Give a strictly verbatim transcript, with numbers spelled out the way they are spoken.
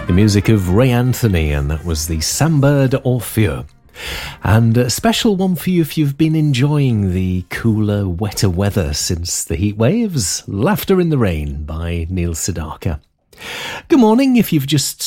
The music of Ray Anthony, and that was the Sambird Orfeo. And a special one for you if you've been enjoying the cooler, wetter weather since the heat waves. Laughter in the Rain by Neil Sedaka. Good morning if you've just